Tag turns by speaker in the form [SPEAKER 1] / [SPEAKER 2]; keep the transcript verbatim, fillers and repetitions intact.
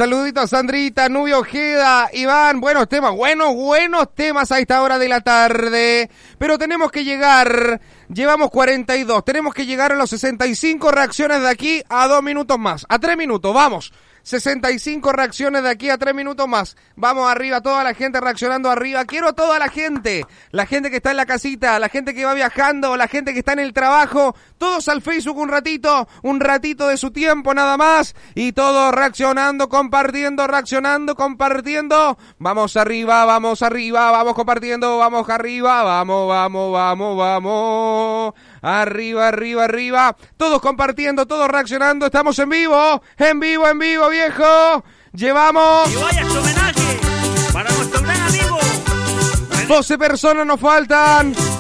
[SPEAKER 1] saludito a Sandrita, Nubio Ojeda, Iván. Buenos temas, buenos, buenos temas a esta hora de la tarde. Pero tenemos que llegar, llevamos cuarenta y dos, tenemos que llegar a los sesenta y cinco reacciones de aquí a dos minutos más. A tres minutos, vamos. sesenta y cinco reacciones de aquí a tres minutos más. Vamos arriba, toda la gente reaccionando arriba. Quiero a toda la gente, la gente que está en la casita, la gente que va viajando, la gente que está en el trabajo, todos al Facebook un ratito, un ratito de su tiempo nada más, y todos reaccionando, compartiendo, reaccionando, compartiendo. Vamos arriba, vamos arriba, vamos compartiendo, vamos arriba, vamos, vamos, vamos, vamos. Arriba, arriba, arriba. Todos compartiendo, todos reaccionando. Estamos en vivo, en vivo, en vivo, viejo. Llevamos...
[SPEAKER 2] Y vaya su homenaje para nuestro gran amigo.
[SPEAKER 1] doce personas nos faltan.